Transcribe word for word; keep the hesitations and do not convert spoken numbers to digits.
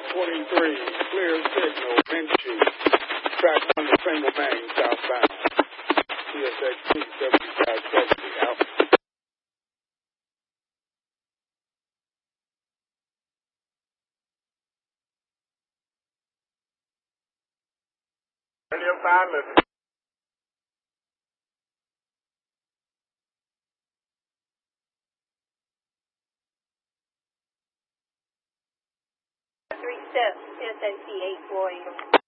twenty-three, clear signal, Vinci. Track one to single main, southbound. T S X T seventy-five seventy out. Radio five, listen. Three steps, S N C eight four eight.